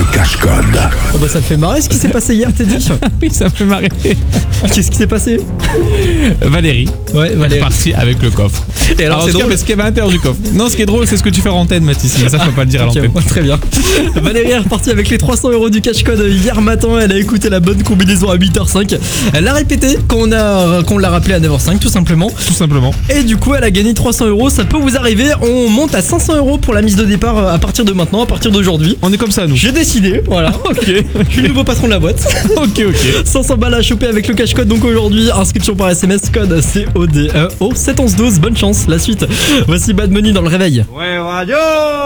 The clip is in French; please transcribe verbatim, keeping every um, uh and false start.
cash code. Oh bah ça te fait marrer ce qui s'est passé hier, Teddy. Oui, ça me fait marrer. Qu'est-ce qui s'est passé? Valérie. Ouais, Elle est Valérie. partie avec le coffre. Et alors, Alors, c'est en tout cas, drôle. parce qu'il y avait à l'intérieur du coffre. Non, ce qui est drôle, c'est ce que tu fais en antenne, Mathis. Mais ça, je peux pas le dire à Ok, l'antenne. bon, très bien. Valérie est repartie avec les trois cents euros du cash code hier matin. Elle a écouté la bonne combinaison à huit heures cinq. Elle l'a répété quand on, a, quand on l'a rappelé à neuf heures cinq, tout simplement. Tout simplement. Et du coup, elle a gagné trois cents euros. Ça peut vous arriver. On monte à cinq cents euros pour la mise de départ à partir de maintenant, à partir d'aujourd'hui. On est comme ça, nous. J'ai décidé, voilà. Ok. Je suis le nouveau patron de la boîte. Ok, ok. cinq cents balles à choper avec le cash code. Donc aujourd'hui, inscription par S M S, code C O D E au sept onze douze. Bonne chance. La suite. Voici Bad Money dans le réveil. Ouais, radio.